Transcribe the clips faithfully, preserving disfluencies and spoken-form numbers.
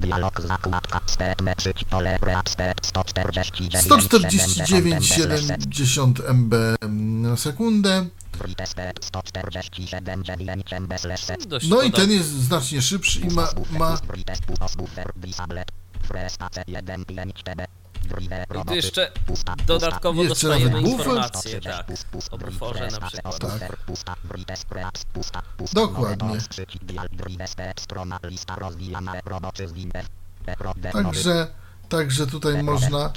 sto czterdzieści dziewięć siedemdziesiąt megabytów na sekundę. No i ten jest znacznie szybszy i ma, ma... I tu jeszcze dodatkowo Jeszcze dostajemy nawet buffer. informacje, tak, o buforze na przykład. Tak. Dokładnie. Także, także tutaj można...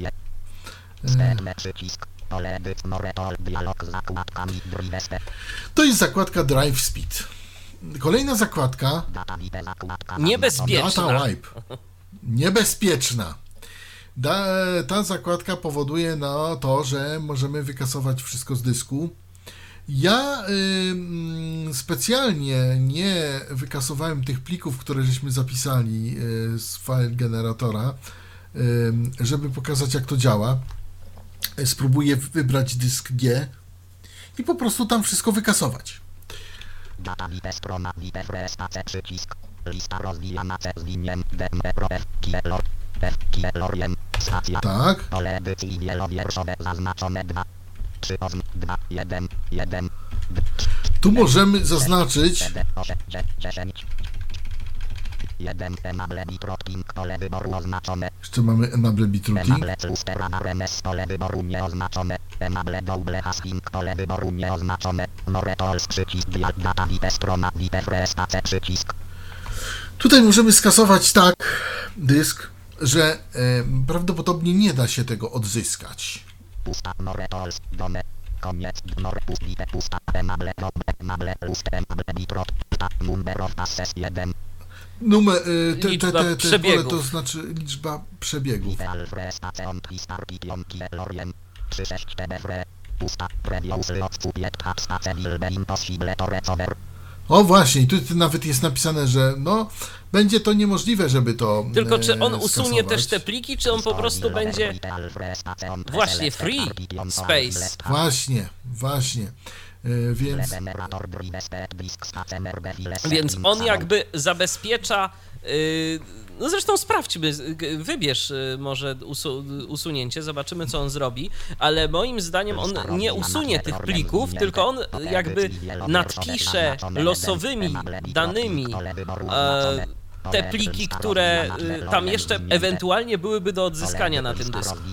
To jest zakładka Drive Speed. Kolejna zakładka... Niebezpieczna. Data Wipe. Niebezpieczna. Da, ta zakładka powoduje no, to, że możemy wykasować wszystko z dysku. Ja y, specjalnie nie wykasowałem tych plików, które żeśmy zapisali y, z file generatora, y, żeby pokazać, jak to działa. Spróbuję wybrać dysk G i po prostu tam wszystko wykasować. Data wipe strona wipe freestace przycisk. Lista rozwijana C z liniem D M P Pro F Kielor F Kieloriem stacja. Tak. Pole edycji wielowierszowe zaznaczone dwa trzy dwa jeden jeden. Tu możemy zaznaczyć jeden enable bitrotting pole wyboru oznaczone. Jeszcze mamy enable bitrouting. Enable cluster awareness pole wyboru nieoznaczone. Enable double hasking pole wyboru nieoznaczone. More tools przycisk dial data wipe strona wipe freestace przycisk. Tutaj możemy skasować tak dysk, że e, prawdopodobnie nie da się tego odzyskać. Pusta more tools dome. Koniec more pust wipe pusta enable enable cluster enable bitrot number of passes jeden. Numer, e, te, te, te, te przebiegów. pole to znaczy liczba przebiegów. O właśnie, tu nawet jest napisane, że no będzie to niemożliwe, żeby to Tylko czy on e, usunie skasować. też te pliki, czy on po prostu będzie właśnie free space? Właśnie, właśnie. E, więc Więc on jakby zabezpiecza, yy, no zresztą sprawdźmy, wybierz yy, może usu, usunięcie, zobaczymy co on zrobi, ale moim zdaniem on nie usunie tych plików, tylko on jakby nadpisze losowymi danymi yy, te pliki, które y, tam jeszcze ewentualnie byłyby do odzyskania na tym dysku.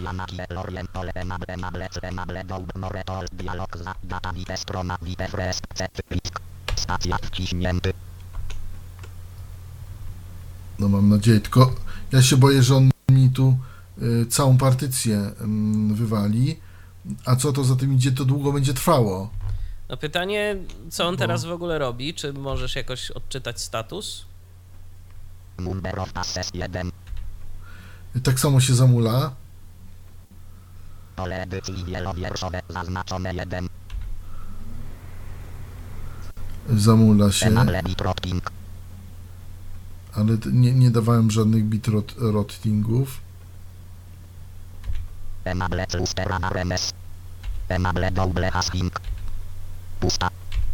no mam nadzieję, tylko ja się boję, że on mi tu y, całą partycję y, wywali, a co to za tym idzie, to długo będzie trwało. No pytanie, co on Bo- teraz w ogóle robi? Czy możesz jakoś odczytać status? Number of passes jeden. Tak samo się zamula. Pole edycji wielowierszowe zaznaczone jeden. Zamula się, Enable bitrotting. ale t- nie, nie dawałem żadnych bitrottingów. Enable cluster awareness. Enable double hasking. Pusta.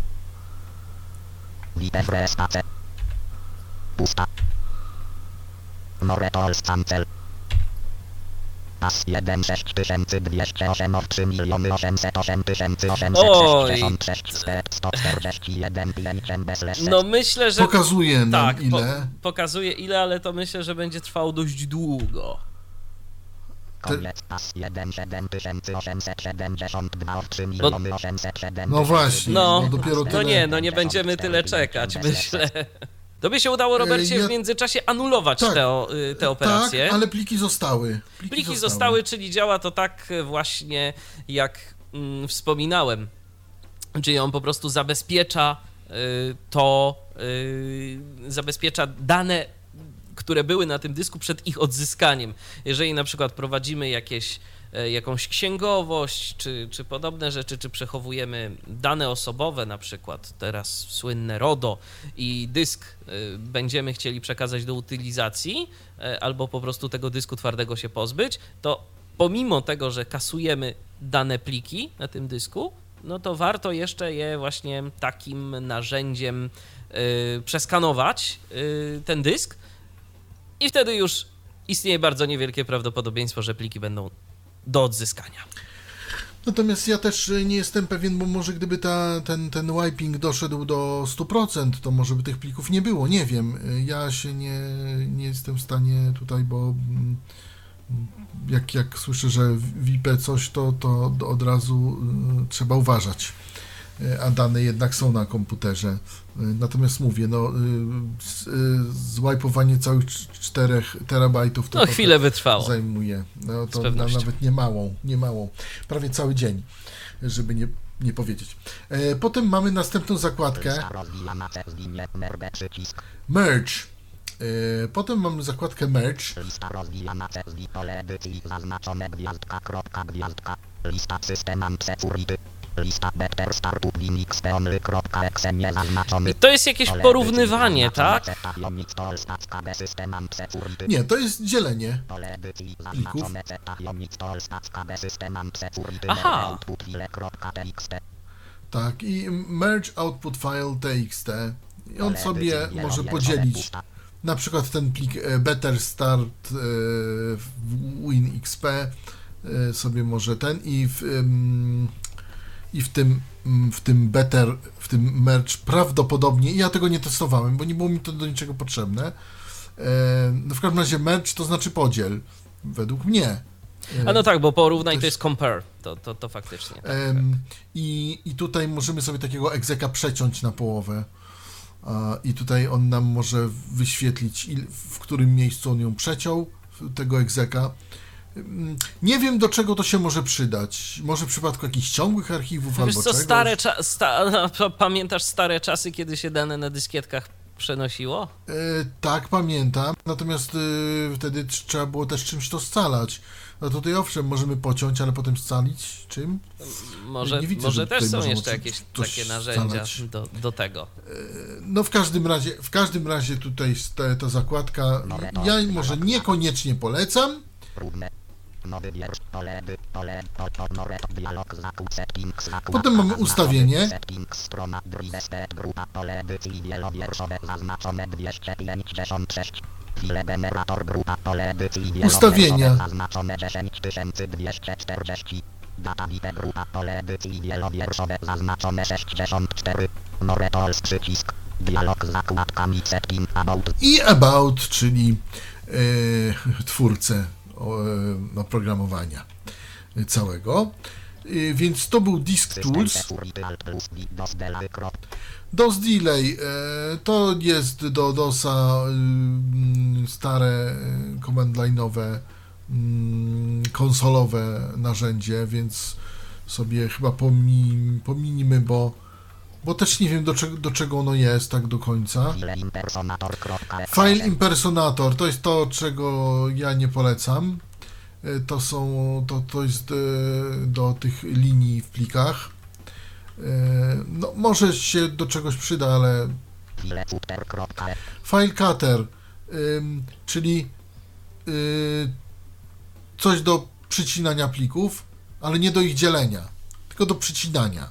Wipe freestace. Pusta. More tools cancel. Pas jeden sześć tysięcy dwieście osiem trzy miliony osiemset osiem tysięcy osiemset sześćdziesiąt sześć sto czterdzieści jeden pięć bez No myślę, że Pokazuje nam tak, po, ile. pokazuje ile, ale to myślę, że będzie trwało dość długo. Koniec pas jeden siedem tysięcy osiemset siedemdziesiąt dwa trzy miliony osiemset siedem. No właśnie, No, no dopiero no tyle. nie, no nie będziemy tyle czekać, myślę. Tobie się udało, Robercie, Ja- w międzyczasie anulować Tak. te, o- y, te operacje. Tak, ale pliki zostały. Pliki, Pliki zostały, czyli działa to tak właśnie, jak mm, wspominałem. Czyli on po prostu zabezpiecza y, to, y, zabezpiecza dane, które były na tym dysku przed ich odzyskaniem. Jeżeli na przykład prowadzimy jakieś, e, jakąś księgowość, czy, czy podobne rzeczy, czy przechowujemy dane osobowe, na przykład teraz słynne RODO i dysk e, będziemy chcieli przekazać do utylizacji, e, albo po prostu tego dysku twardego się pozbyć, to pomimo tego, że kasujemy dane pliki na tym dysku, no to warto jeszcze je właśnie takim narzędziem y, przeskanować, y, ten dysk, i wtedy już istnieje bardzo niewielkie prawdopodobieństwo, że pliki będą do odzyskania. Natomiast ja też nie jestem pewien, bo może gdyby ta, ten, ten wiping doszedł do stu procent, to może by tych plików nie było, nie wiem. Ja się nie, nie jestem w stanie tutaj, bo jak, jak słyszę, że w I P coś, to, to od razu trzeba uważać. A dane jednak są na komputerze. Natomiast mówię, no zwipowanie całych czterech terabajtów to no, chwilę wytrwało. Zajmuje. No to na, nawet nie małą, nie małą. Prawie cały dzień, żeby nie, nie powiedzieć. E, potem mamy następną zakładkę. Merge. E, potem mamy zakładkę Merge. Lista rozwijana przez pole edycji zaznaczone gwiazdka, kropka, gwiazdka. Lista systemem security. Lista better startup linux only kropka exe nie zaznaczony. I to jest jakieś porównywanie, tak? Nie, to jest dzielenie plików. Aha. Tak, i merge output file txt. I on sobie może podzielić na przykład ten plik better start winxp sobie może ten i w i w tym, w tym better, w tym merge prawdopodobnie, i ja tego nie testowałem, bo nie było mi to do niczego potrzebne. No w każdym razie merge to znaczy podziel, według mnie. A no tak, bo porównaj to jest compare, to, to, to faktycznie. Tak. I, I tutaj możemy sobie takiego execa przeciąć na połowę. I tutaj on nam może wyświetlić, w którym miejscu on ją przeciął, tego execa. Nie wiem, do czego to się może przydać. Może w przypadku jakichś ciągłych archiwów Wiesz albo co, czegoś. Stare cza- sta- pamiętasz stare czasy, kiedy się dane na dyskietkach przenosiło? E, tak, pamiętam. Natomiast e, wtedy trzeba było też czymś to scalać. No tutaj owszem, możemy pociąć, ale potem scalić czym? Może, nie widzę, może też są jeszcze coś, jakieś coś takie narzędzia do, do tego. E, no w każdym razie, w każdym razie tutaj ta, ta zakładka, ja może niekoniecznie polecam. Potem mamy ustawienie. Ustawienia. Data V I P grupa pole edycji wielowierszowe zaznaczone sześćdziesiąt cztery. More tools przycisk. Dialog z zakładkami setting about. I about, czyli e, twórcę e, oprogramowania całego. E, więc to był Disk Tools. DOS Delay e, to jest do DOSa e, stare command line'owe konsolowe narzędzie, więc sobie chyba pomi, pominimy, bo, bo też nie wiem do czego, do czego ono jest tak do końca. File Impersonator to jest to, czego ja nie polecam. To są, to, to jest do tych linii w plikach. No, może się do czegoś przyda, ale File Cutter, czyli coś do przycinania plików, ale nie do ich dzielenia, tylko do przycinania.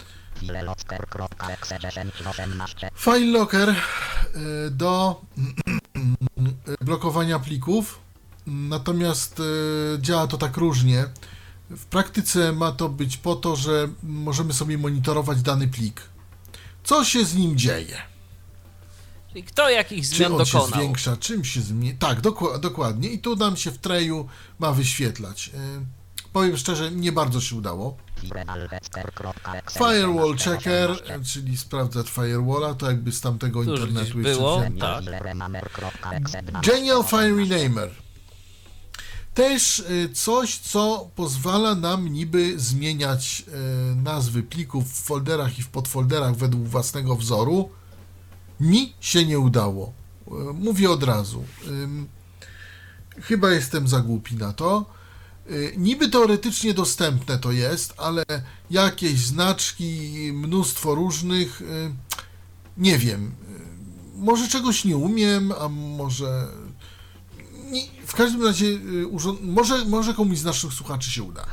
File Locker do blokowania plików, natomiast działa to tak różnie. W praktyce ma to być po to, że możemy sobie monitorować dany plik. Co się z nim dzieje? Czyli kto jakich zmian Czy on dokonał? się zwiększa, czym się zmienia? Tak, doku- dokładnie. I tu nam się w treju ma wyświetlać. Yy, powiem szczerze, nie bardzo się udało. Firewall Checker, czyli sprawdzacz firewalla, to jakby z tamtego Cóż, internetu gdzieś jeszcze było, wzięto. tak. Genial File Renamer. Też y, coś, co pozwala nam niby zmieniać y, nazwy plików w folderach i w podfolderach według własnego wzoru. Mi się nie udało. Y, mówię od razu. Y, chyba jestem za głupi na to. Y, niby teoretycznie dostępne to jest, ale jakieś znaczki, mnóstwo różnych, y, nie wiem. Y, może czegoś nie umiem, a może... W każdym razie urząd... może, może komuś z naszych słuchaczy się uda.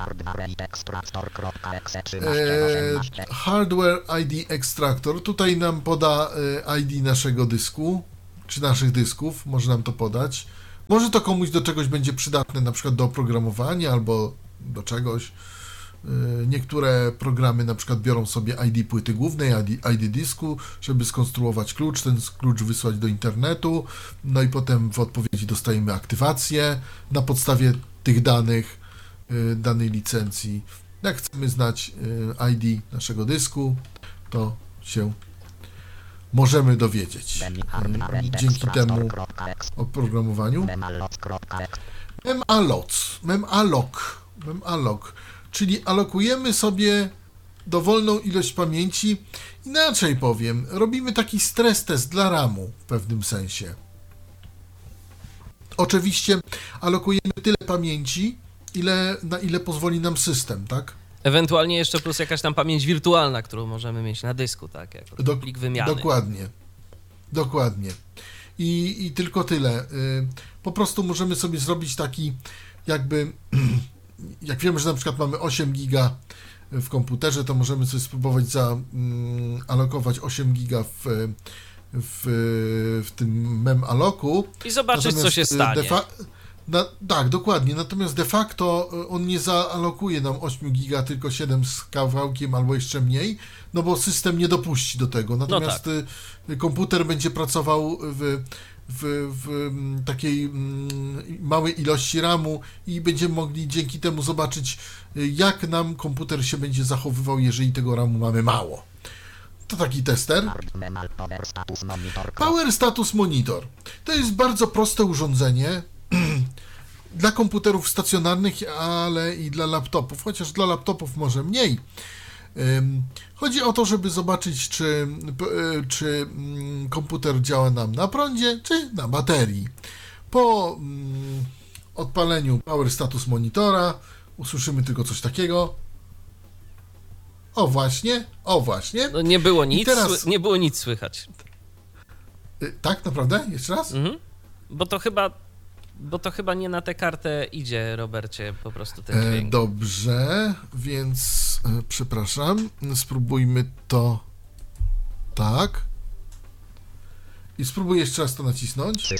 E, hardware I D Extractor. Tutaj nam poda I D naszego dysku, czy naszych dysków, może nam to podać. Może to komuś do czegoś będzie przydatne, na przykład do oprogramowania albo do czegoś. Niektóre programy na przykład biorą sobie I D płyty głównej, I D dysku, żeby skonstruować klucz, ten klucz wysłać do internetu, no i potem w odpowiedzi dostajemy aktywację na podstawie tych danych, danej licencji. Jak chcemy znać I D naszego dysku, to się możemy dowiedzieć dzięki temu oprogramowaniu. Memaloc, memalog, memalog, czyli alokujemy sobie dowolną ilość pamięci. Inaczej powiem, robimy taki stres test dla ramu w pewnym sensie. Oczywiście alokujemy tyle pamięci, ile, na ile pozwoli nam system, tak? Ewentualnie jeszcze plus jakaś tam pamięć wirtualna, którą możemy mieć na dysku, tak? Jako Dok- plik wymiany. Dokładnie. Dokładnie. I, i tylko tyle. Po prostu możemy sobie zrobić taki jakby, jak wiemy, że na przykład mamy osiem giga w komputerze, to możemy sobie spróbować zaalokować osiem giga w, w, w tym memaloku. I zobaczyć, Natomiast co się stanie. Defa- na, tak, dokładnie. Natomiast de facto on nie zaalokuje nam osiem giga, tylko siedem z kawałkiem albo jeszcze mniej, no bo system nie dopuści do tego. Natomiast no tak. komputer będzie pracował w, w, w takiej małej ilości ramu i będziemy mogli dzięki temu zobaczyć, jak nam komputer się będzie zachowywał, jeżeli tego ramu mamy mało. To taki tester. Power Status Monitor. To jest bardzo proste urządzenie dla komputerów stacjonarnych, ale i dla laptopów, chociaż dla laptopów może mniej. Chodzi o to, żeby zobaczyć, czy, czy komputer działa nam na prądzie, czy na baterii. Po odpaleniu Power Status Monitora usłyszymy tylko coś takiego. O właśnie, o właśnie. No nie było nic, teraz... nie było nic słychać. Tak, naprawdę? Jeszcze raz? Mhm. Bo to chyba, bo to chyba nie na tę kartę idzie, Robercie, po prostu ten dźwięk. E, dobrze, więc e, przepraszam, spróbujmy to tak. I spróbuję jeszcze raz to nacisnąć.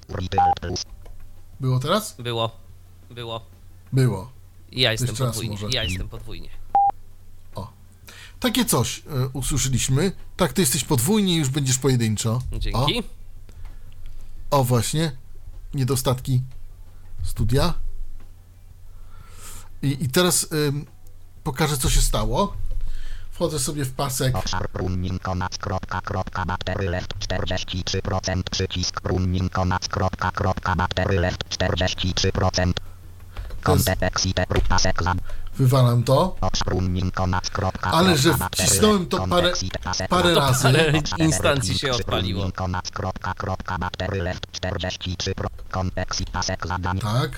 Było teraz? Było, było. Było. Ja jestem Jeszcze raz podwójnie, może. ja jestem podwójnie. Takie coś e, usłyszeliśmy. Tak, ty jesteś podwójnie i już będziesz pojedynczo. Dzięki. O, o właśnie. Niedostatki studia. I, i teraz ym, pokażę, co się stało. Wchodzę sobie w pasek. Obszar running command, kropka, kropka, battery left czterdzieści trzy procent, przycisk running command, kropka, kropka, battery left czterdzieści trzy procent. Content exit, pasek za. Wywalam to, ale że wcisnąłem to parę, parę razy. Ale instancji się odpaliło. Tak.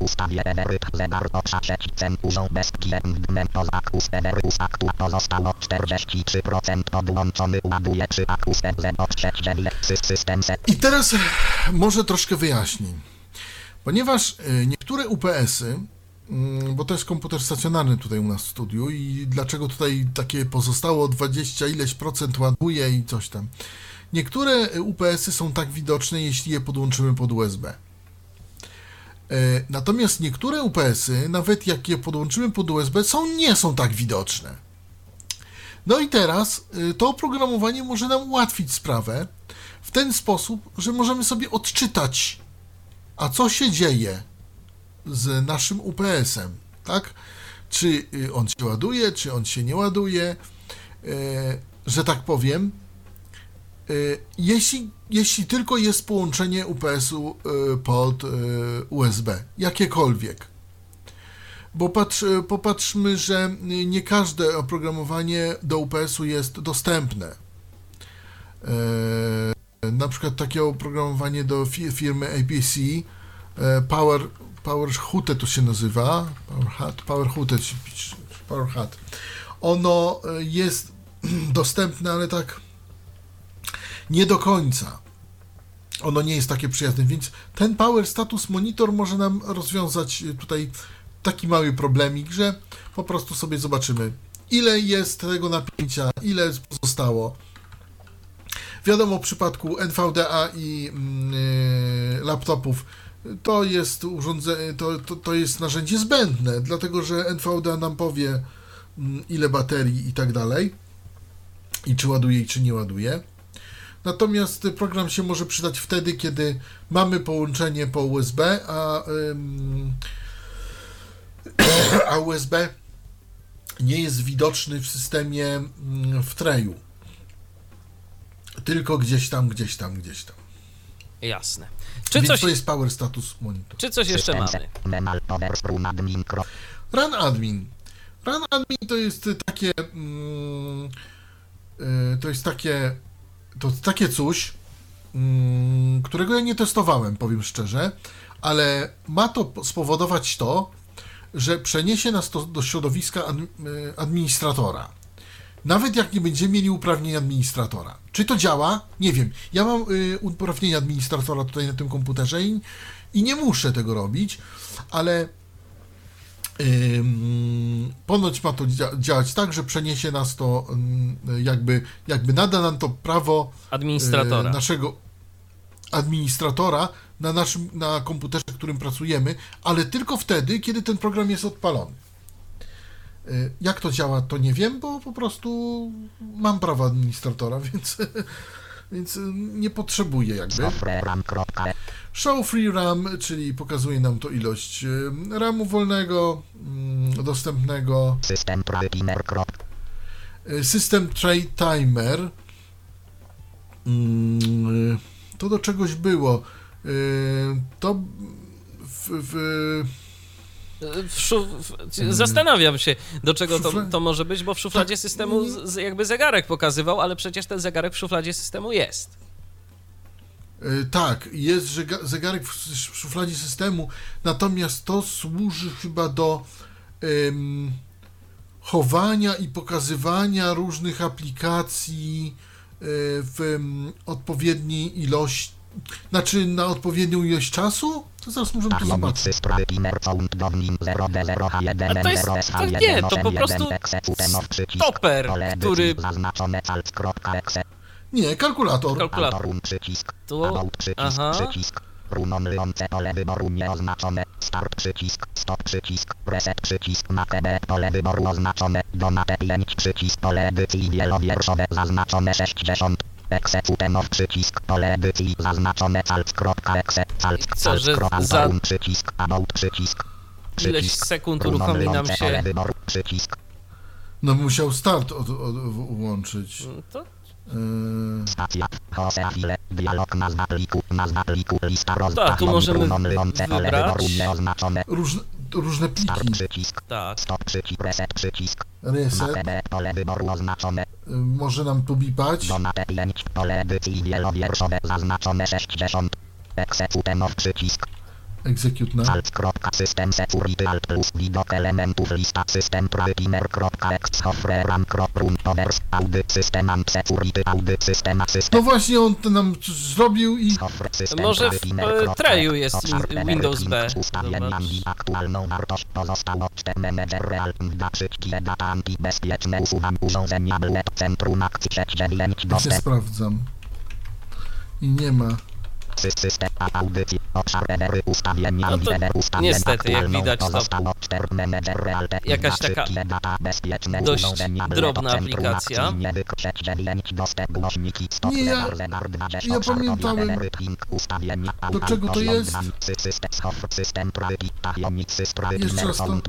I teraz może troszkę wyjaśnię. Ponieważ niektóre U P S-y, bo to jest komputer stacjonarny tutaj u nas w studiu i dlaczego tutaj takie pozostało dwadzieścia ileś procent ładuje i coś tam. Niektóre U P S-y są tak widoczne, jeśli je podłączymy pod U S B. Natomiast niektóre U P S-y, nawet jak je podłączymy pod U S B, są, nie są tak widoczne. No i teraz to oprogramowanie może nam ułatwić sprawę w ten sposób, że możemy sobie odczytać, a co się dzieje z naszym U P S-em, tak? Czy on się ładuje, czy on się nie ładuje, że tak powiem. Jeśli, jeśli tylko jest połączenie U P S-u pod U S B, jakiekolwiek. Bo patrz, popatrzmy, że nie każde oprogramowanie do U P S-u jest dostępne. Na przykład takie oprogramowanie do firmy A P C, Power PowerHUTE to się nazywa, PowerHUT, PowerHUTE, PowerHUT. Ono jest dostępne, ale tak nie do końca. Ono nie jest takie przyjazne, więc ten Power Status Monitor może nam rozwiązać tutaj taki mały problemik, że po prostu sobie zobaczymy, ile jest tego napięcia, ile pozostało. Wiadomo, w przypadku N V D A i yy, laptopów to jest urządzenie, to, to, to jest narzędzie zbędne, dlatego że N V D A nam powie, ile baterii i tak dalej, i czy ładuje, i czy nie ładuje. Natomiast program się może przydać wtedy, kiedy mamy połączenie po U S B, a, ym, a U S B nie jest widoczny w systemie w treju. Tylko gdzieś tam, gdzieś tam, gdzieś tam. Jasne. Czy Więc coś, to jest Power Status Monitor. czy coś jeszcze mamy? Run Admin. Run Admin to jest takie mm, y, to jest takie to jest takie coś, mm, którego ja nie testowałem, powiem szczerze, ale ma to spowodować to, że przeniesie nas to do środowiska ad, y, administratora. Nawet jak nie będziemy mieli uprawnień administratora. Czy to działa? Nie wiem. Ja mam y, uprawnienia administratora tutaj na tym komputerze i, i nie muszę tego robić, ale y, ponoć ma to dzia- działać tak, że przeniesie nas to y, jakby, jakby nada nam to prawo Administratora. y, naszego administratora na naszym na komputerze, w którym pracujemy, ale tylko wtedy, kiedy ten program jest odpalony. Jak to działa, to nie wiem, bo po prostu mam prawo administratora, więc, więc nie potrzebuję jakby. Show free RAM, czyli pokazuje nam to ilość ramu wolnego, dostępnego. System tray timer. System tray timer. To do czegoś było. To w... w W szuf... w... Zastanawiam się, do czego to, to może być, bo w szufladzie systemu z, jakby zegarek pokazywał, ale przecież ten zegarek w szufladzie systemu jest. Tak, jest zegarek w szufladzie systemu, natomiast to służy chyba do um, chowania i pokazywania różnych aplikacji w um, odpowiedniej ilości, znaczy na odpowiednią ilość czasu? To zaraz możemy to zobaczyć. A to jest, to nie, to po prostu stoper, który... Nie, kalkulator. Kalkulator. Tu, aha. Runo mylące pole wyboru nieoznaczone. Start przycisk, stop przycisk, reset przycisk, na T B pole wyboru oznaczone. Donate pięć przycisk, pole edycji wielowierszowe zaznaczone sześćdziesiąt. Execute przycisk, pole edycji zaznaczone calc.exe, za przycisk, about przycisk. Ileś sekund uruchomi nam się... Przycisk. No musiał start od, od, włączyć. To? Yy... Stacja, Jose Chwile, dialog nazwa pliku, nazwa pliku, lista rozpraw. Tak, tu możemy wybrać różne, różne pliki. Przycisk, tak. Stop przycisk, reset przycisk. Reset. Pole wyboru oznaczone. Yy, może nam tu bipać. Donate pięć, pole edycji wielowierszowe zaznaczone sześćdziesiąt. Execute przycisk. Execute now. Alt.system security alt plus widok elementów lista system timer.exe hofreram run powers audyt system and security audyt system system. No właśnie on to nam zrobił i... Może w e, treju jest Windows B. Aktualną wartość pozostało manager real daczyki data antibezpieczne usuwam urządzenia blet centrum akcji sześć dziewięć Ja się sprawdzam. I nie ma. System audycji, obszar ebery, ustawienia, no to ustawienia, niestety, jak widać, to jakaś taka dość drobna aplikacja. Nie, ja, ja pamiętałem, do czego to jest. Jeszcze raz to.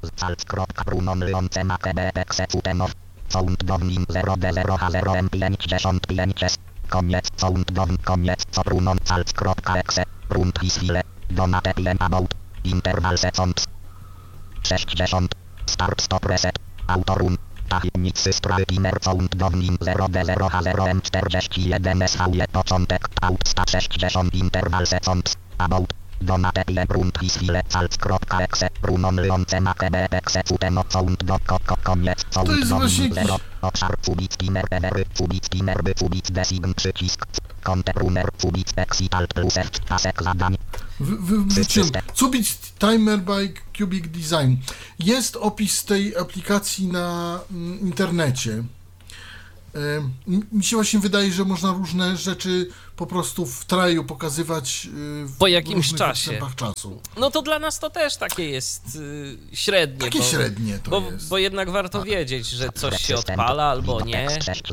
Koniec, sound dom, koniec, co runon, calc.exe, rund hisfile, donate pilen about, interval seconds, sześćdziesiąt, start stop reset, autorun, tajemnic systry timer, sound dom, zero d zero h zero m czterdzieści jeden s v, początek, out sto sześćdziesiąt, interval seconds, about, donate pilen, rund hisfile, calc.exe, runon lyące na kbx, cuteno, sound do koko, koniec, sound dom, zero. Obszar Cubic Timer Every, Cubic Timer by Cubic Design przycisk, Conteruner, Cubic Exit Alt plus F, pasek zadań. Wróciłem. Cubic Timer by Cubic Design. Jest opis tej aplikacji na mm, internecie. Mi się właśnie wydaje, że można różne rzeczy po prostu w traju pokazywać w po jakimś czasie. czasu. No to dla nas to też takie jest y, średnie. Takie bo, średnie to bo, jest. Bo jednak warto wiedzieć, że coś się odpala albo nie.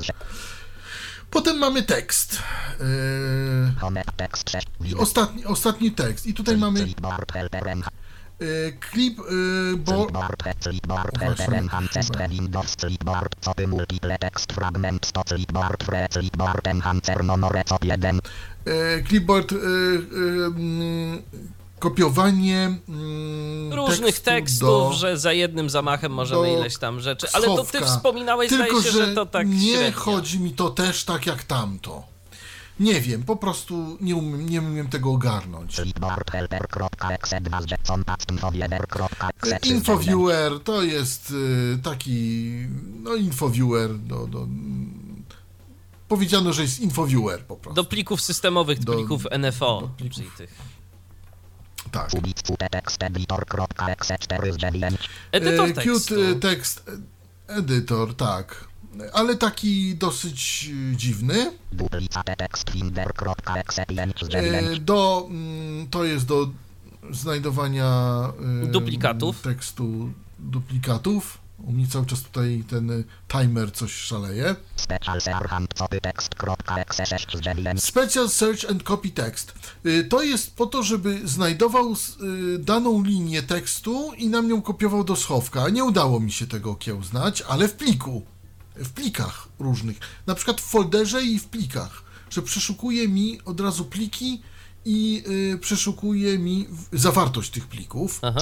Potem mamy tekst. Yy, ostatni, ostatni tekst. I tutaj mamy yy, klip yy, bo... Yy, clipboard yy, yy, kopiowanie mm, różnych tekstów, do, że za jednym zamachem możemy ileś tam rzeczy. Ale to ty wspominałeś, Tylko, zdaje się, że, że to tak nie średnio. chodzi mi to też tak jak tamto. Nie wiem, po prostu nie umiem, nie umiem tego ogarnąć. Infoviewer to jest taki, no infoviewer, do, do, powiedziano, że jest infoviewer po prostu. Do plików systemowych, do plików N F O, do plików. czyli tych. Tak. Edytor tekstu. Qt tekst edytor, tak. Ale taki dosyć dziwny. Do, to jest do znajdowania duplikatów. tekstu duplikatów. U mnie cały czas tutaj ten timer coś szaleje. Special Search and Copy Text. To jest po to, żeby znajdował daną linię tekstu i nam ją kopiował do schowka. Nie udało mi się tego okiełznać, ale w pliku. W plikach różnych. Na przykład w folderze i w plikach. Że przeszukuje mi od razu pliki i y, przeszukuje mi zawartość tych plików. Aha.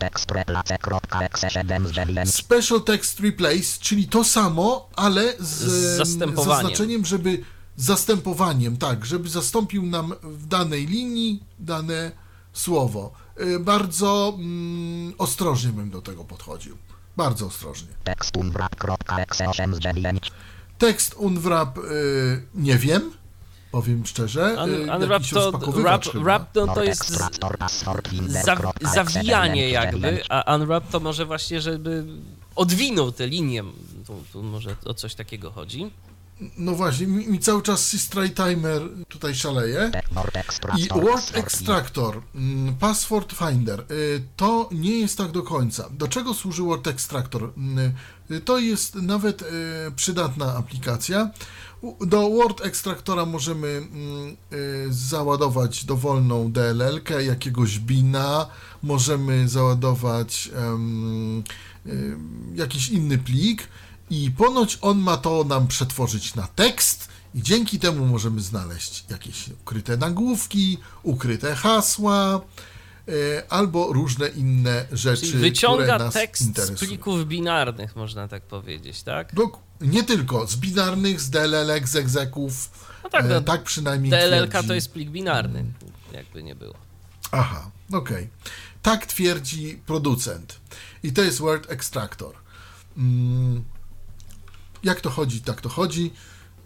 Special Text Replace, czyli to samo, ale z, z zastępowaniem. zaznaczeniem, żeby zastępowaniem, tak, żeby zastąpił nam w danej linii dane słowo. Y, bardzo mm, ostrożnie bym do tego podchodził. Bardzo ostrożnie. Tekst unwrap.exe osiem z dziewięć. Tekst unwrap y, nie wiem. Powiem szczerze, Un, unwrap to, wrap, wrap to, to jest za, zawijanie jakby, a unwrap to może właśnie, żeby odwinął tę linię. Tu, tu może o coś takiego chodzi. No właśnie, mi, mi cały czas Systray Timer tutaj szaleje. I Word Extractor, Password Finder, to nie jest tak do końca. Do czego służy Word Extractor? To jest nawet przydatna aplikacja. Do Word Extractora możemy załadować dowolną D L L-kę, jakiegoś bina, możemy załadować um, jakiś inny plik i ponoć on ma to nam przetworzyć na tekst i dzięki temu możemy znaleźć jakieś ukryte nagłówki, ukryte hasła, albo różne inne rzeczy, czyli wyciąga które nas tekst interesują. Z plików binarnych, można tak powiedzieć, tak? No, nie tylko, z binarnych, z D L L-ek, z egzeków, no tak, no, tak przynajmniej D L L-ka twierdzi. to jest plik binarny, jakby nie było. Aha, okej. Okay. Tak twierdzi producent. I to jest Word Extractor. Mm, jak to chodzi, tak to chodzi.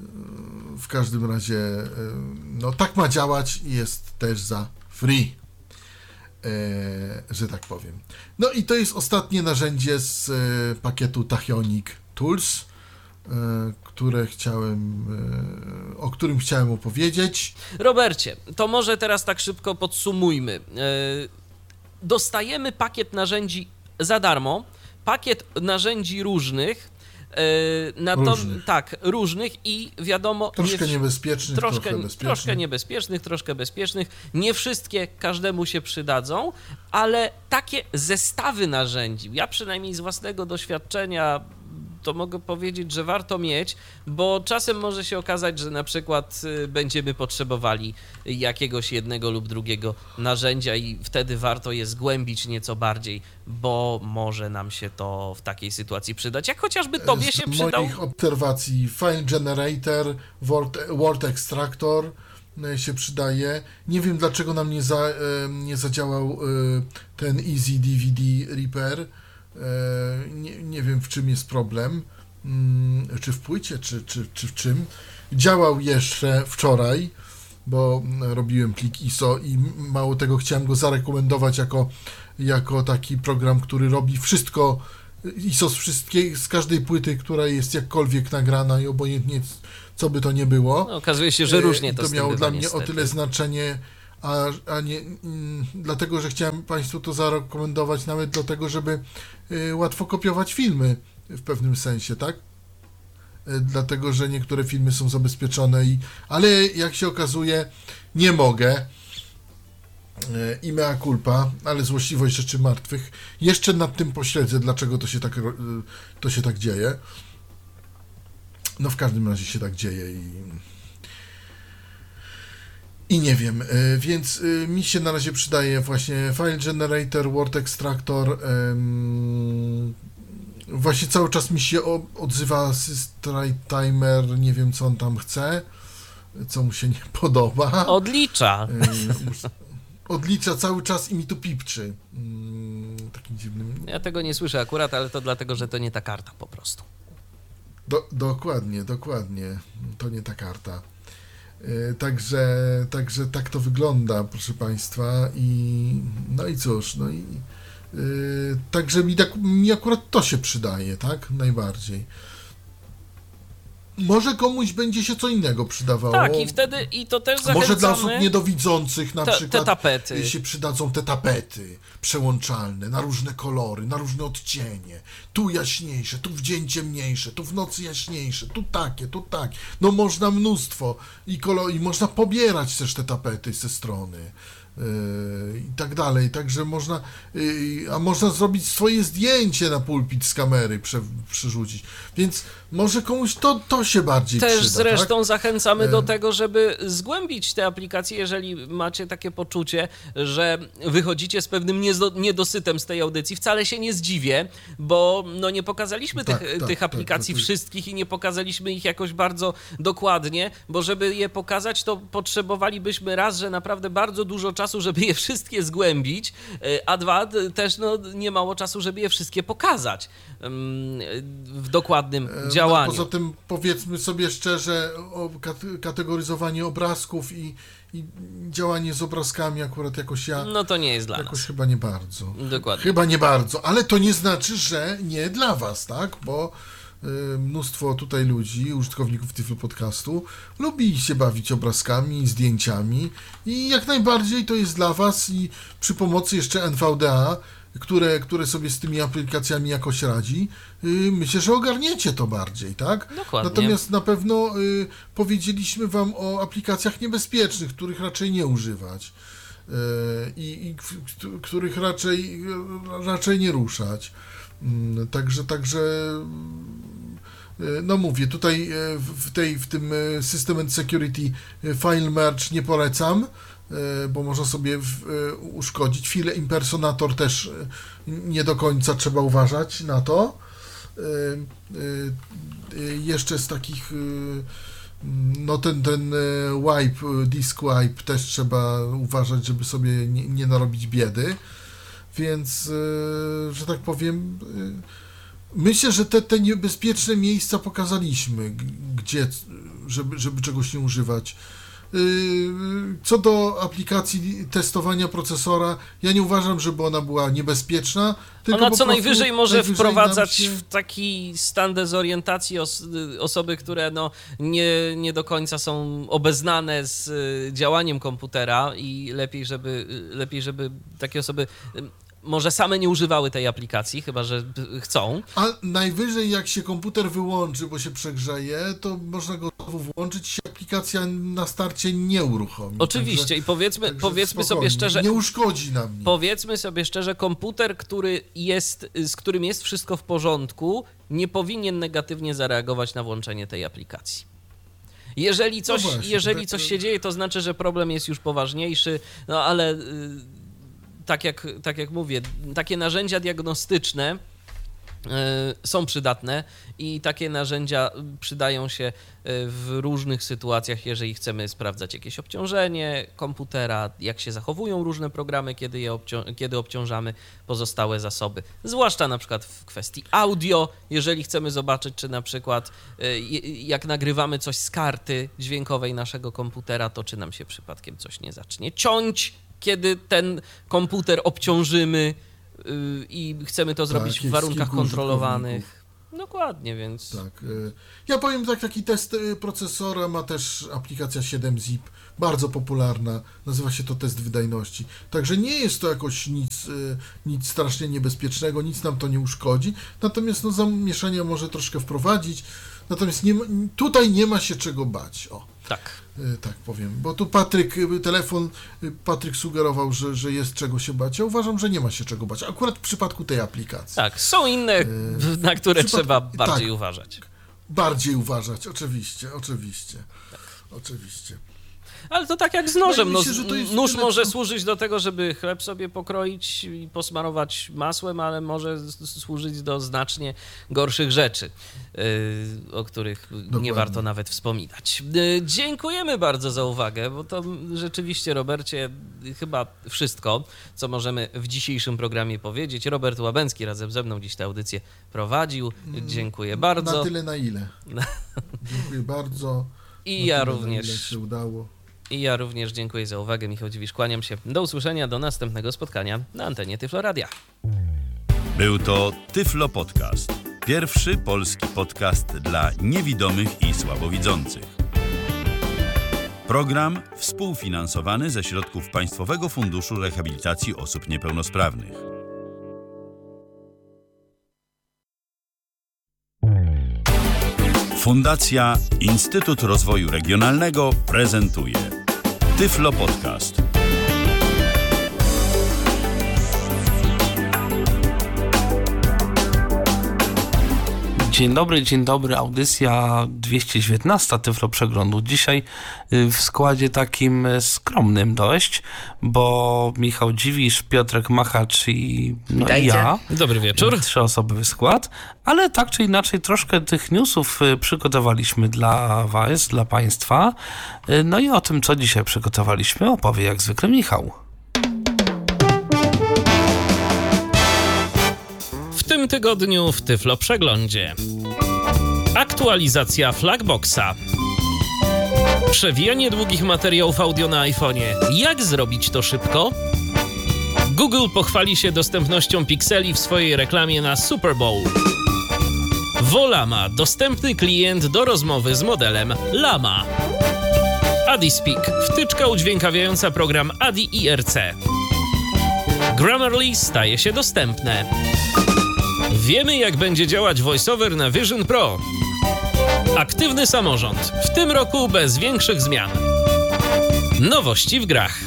W każdym razie, no tak ma działać i jest też za free. E, że tak powiem. No i to jest ostatnie narzędzie z e, pakietu Tachyonic Tools, e, które chciałem, e, o którym chciałem opowiedzieć. Robercie, to może teraz tak szybko podsumujmy. E, dostajemy pakiet narzędzi za darmo, pakiet narzędzi różnych, Na to, różnych. Tak, różnych i wiadomo... Troszkę nie, niebezpiecznych, troszkę, trochę bezpiecznych. Troszkę niebezpiecznych, troszkę bezpiecznych. Nie wszystkie każdemu się przydadzą, ale takie zestawy narzędzi, ja przynajmniej z własnego doświadczenia to mogę powiedzieć, że warto mieć, bo czasem może się okazać, że na przykład będziemy potrzebowali jakiegoś jednego lub drugiego narzędzia i wtedy warto je zgłębić nieco bardziej, bo może nam się to w takiej sytuacji przydać, jak chociażby tobie się z przydał. Z moich obserwacji File Generator, Word, Word Extractor się przydaje. Nie wiem, dlaczego nam nie, za, nie zadziałał ten Easy D V D Repair. Nie, nie wiem, w czym jest problem, czy w płycie, czy, czy, czy w czym. Działał jeszcze wczoraj, bo robiłem plik I S O i mało tego, chciałem go zarekomendować jako, jako taki program, który robi wszystko I są z wszystkiej, z każdej płyty, która jest jakkolwiek nagrana i obojętnie co by to nie było. No, okazuje się, że różnie to, to z miało tym dla bywa, mnie niestety. o tyle znaczenie, a, a nie mm, dlatego, że chciałem Państwu to zarekomendować, nawet dlatego, żeby y, łatwo kopiować filmy w pewnym sensie, tak? Y, dlatego, że niektóre filmy są zabezpieczone, i, ale jak się okazuje, nie mogę. Y, I mea culpa, ale złośliwość rzeczy martwych. Jeszcze nad tym pośledzę, dlaczego to się tak, y, to się tak dzieje. No w każdym razie się tak dzieje i... I nie wiem, y, więc y, mi się na razie przydaje właśnie File Generator, Word Extractor. Ym, właśnie cały czas mi się o, odzywa System Timer, nie wiem co on tam chce, co mu się nie podoba. Odlicza. Y, odlicza cały czas i mi tu pipczy. Y, takim dziwnym... Ja tego nie słyszę akurat, ale to dlatego, że to nie ta karta po prostu. Do, dokładnie, dokładnie. To nie ta karta. Yy, także, także tak to wygląda, proszę Państwa. I no i cóż, no i yy, także mi, tak, mi akurat to się przydaje, tak? Najbardziej. Może komuś będzie się co innego przydawało. Tak, i wtedy, i to też zachęcamy... Może dla osób niedowidzących na te, przykład te tapety. się przydadzą te tapety przełączalne na różne kolory, na różne odcienie. Tu jaśniejsze, tu w dzień ciemniejsze, tu w nocy jaśniejsze, tu takie, tu takie. No można mnóstwo i, kolor, i można pobierać też te tapety ze strony. Yy, i tak dalej, także można, yy, a można zrobić swoje zdjęcie na pulpit z kamery, prze, przerzucić, więc może komuś to, to się bardziej Też przyda. zresztą tak? zachęcamy do tego, żeby zgłębić te aplikacje, jeżeli macie takie poczucie, że wychodzicie z pewnym niedosytem z tej audycji. Wcale się nie zdziwię, bo no nie pokazaliśmy tak, tych, tak, tych tak, aplikacji tak, tak. wszystkich i nie pokazaliśmy ich jakoś bardzo dokładnie, bo żeby je pokazać, to potrzebowalibyśmy raz, że naprawdę bardzo dużo czasu, żeby je wszystkie zgłębić, a dwa, też no, nie mało czasu, żeby je wszystkie pokazać w dokładnym działaniu. No, poza tym powiedzmy sobie szczerze, o kategoryzowanie obrazków i, i działanie z obrazkami akurat jakoś ja... No to nie jest dla jakoś nas. chyba nie bardzo. Dokładnie. Chyba nie bardzo, ale to nie znaczy, że nie dla was, tak? Bo y, mnóstwo tutaj ludzi, użytkowników Tyflo Podcastu lubi się bawić obrazkami, zdjęciami i jak najbardziej to jest dla was i przy pomocy jeszcze N V D A, które, które sobie z tymi aplikacjami jakoś radzi, yy, myślę, że ogarniecie to bardziej, tak? Dokładnie. Natomiast na pewno yy, powiedzieliśmy wam o aplikacjach niebezpiecznych, których raczej nie używać yy, i, i k- których raczej, yy, raczej nie ruszać. Yy, także, także yy, no mówię, tutaj yy, w, tej, w tym yy, System and Security yy, File Merge nie polecam, bo można sobie uszkodzić. File Impersonator też nie do końca trzeba uważać na to. Jeszcze z takich, no ten, ten wipe, disk wipe też trzeba uważać, żeby sobie nie, nie narobić biedy. Więc, że tak powiem, myślę, że te, te niebezpieczne miejsca pokazaliśmy, gdzie, żeby, żeby czegoś nie używać. Co do aplikacji testowania procesora, ja nie uważam, żeby ona była niebezpieczna. Tylko ona po co prostu najwyżej może najwyżej wprowadzać się... w taki stan dezorientacji os osoby, które no nie, nie do końca są obeznane z działaniem komputera i lepiej, żeby, lepiej, żeby takie osoby może same nie używały tej aplikacji, chyba że chcą. A najwyżej jak się komputer wyłączy, bo się przegrzeje, to można go znowu włączyć i się aplikacja na starcie nie uruchomi. Oczywiście także, i powiedzmy, także powiedzmy spokojnie. sobie szczerze... Nie uszkodzi nam nic. Powiedzmy sobie szczerze, komputer, który jest, z którym jest wszystko w porządku, nie powinien negatywnie zareagować na włączenie tej aplikacji. Jeżeli coś, No właśnie, jeżeli tak, coś to... się dzieje, to znaczy, że problem jest już poważniejszy, no ale... Yy, Tak jak, tak jak mówię, takie narzędzia diagnostyczne y, są przydatne i takie narzędzia przydają się w różnych sytuacjach, jeżeli chcemy sprawdzać jakieś obciążenie komputera, jak się zachowują różne programy, kiedy je obcią- kiedy obciążamy pozostałe zasoby. Zwłaszcza na przykład w kwestii audio, jeżeli chcemy zobaczyć, czy na przykład y, jak nagrywamy coś z karty dźwiękowej naszego komputera, to czy nam się przypadkiem coś nie zacznie ciąć, kiedy ten komputer obciążymy yy, i chcemy to zrobić tak, w warunkach kontrolowanych. użytkowników. Dokładnie, więc... Tak. Ja powiem tak, taki test procesora ma też aplikacja siedem zip, bardzo popularna, nazywa się to test wydajności. Także nie jest to jakoś nic, nic strasznie niebezpiecznego, nic nam to nie uszkodzi, natomiast no, zamieszania może troszkę wprowadzić, natomiast nie ma, tutaj nie ma się czego bać. O. Tak. Tak powiem, bo tu Patryk, telefon, Patryk sugerował, że, że jest czego się bać. Ja uważam, że nie ma się czego bać, akurat w przypadku tej aplikacji. Tak, są inne, na które Przypad... trzeba bardziej tak, uważać. Bardziej uważać, oczywiście, oczywiście, tak. oczywiście. Ale to tak jak z nożem, no, myślę, że to jest nóż tyle, może co... służyć do tego, żeby chleb sobie pokroić i posmarować masłem, ale może służyć do znacznie gorszych rzeczy, yy, o których Dokładnie. nie warto nawet wspominać. Yy, dziękujemy bardzo za uwagę, bo to rzeczywiście, Robercie, chyba wszystko, co możemy w dzisiejszym programie powiedzieć. Robert Łabęcki razem ze mną dziś tę audycję prowadził. Dziękuję bardzo. Na tyle, na ile. Dziękuję bardzo. I ja również. Na ile się udało. I ja również dziękuję za uwagę. Michał Dziwisz, kłaniam się. Do usłyszenia, do następnego spotkania na antenie Tyflo Radia. Był to Tyflo Podcast. Pierwszy polski podcast dla niewidomych i słabowidzących. Program współfinansowany ze środków Państwowego Funduszu Rehabilitacji Osób Niepełnosprawnych. Fundacja Instytut Rozwoju Regionalnego prezentuje Tyflo Podcast. Dzień dobry, dzień dobry, audycja dwieście dziewiętnaście Tyflo Przeglądu. Dzisiaj w składzie takim skromnym dość, bo Michał Dziwisz, Piotrek Machacz i, no i ja. Dobry wieczór. Trzyosobowy skład, ale tak czy inaczej troszkę tych newsów przygotowaliśmy dla was, dla państwa. No i o tym, co dzisiaj przygotowaliśmy, opowie jak zwykle Michał. W tym tygodniu w Tyflo Przeglądzie. Aktualizacja Flagboxa. Przewijanie długich materiałów audio na iPhone'ie. Jak zrobić to szybko? Google pochwali się dostępnością pikseli w swojej reklamie na Super Bowl. Volama, dostępny klient do rozmowy z modelem Lama. AdiSpeak, wtyczka udźwiękawiająca program Adi I R C. Grammarly staje się dostępne. Wiemy, jak będzie działać VoiceOver na Vision Pro. Aktywny samorząd. W tym roku bez większych zmian. Nowości w grach.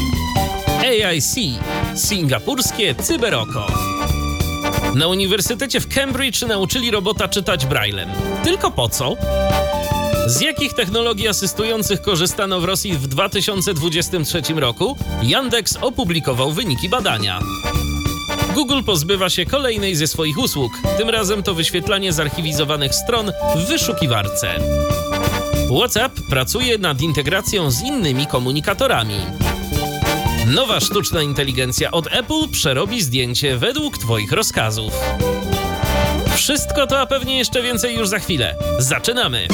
A I C. Singapurskie cyberoko. Na Uniwersytecie w Cambridge nauczyli robota czytać braillem. Tylko po co? Z jakich technologii asystujących korzystano w Rosji w dwa tysiące dwudziestym trzecim roku? Yandex opublikował wyniki badania. Google pozbywa się kolejnej ze swoich usług. Tym razem to wyświetlanie zarchiwizowanych stron w wyszukiwarce. WhatsApp pracuje nad integracją z innymi komunikatorami. Nowa sztuczna inteligencja od Apple przerobi zdjęcie według Twoich rozkazów. Wszystko to, a pewnie jeszcze więcej już za chwilę. Zaczynamy!